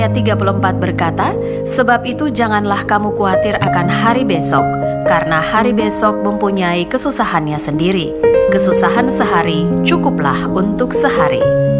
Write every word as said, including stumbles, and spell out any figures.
Ayat tiga puluh empat berkata, "Sebab itu janganlah kamu khawatir akan hari besok, karena hari besok mempunyai kesusahannya sendiri. Kesusahan sehari cukuplah untuk sehari."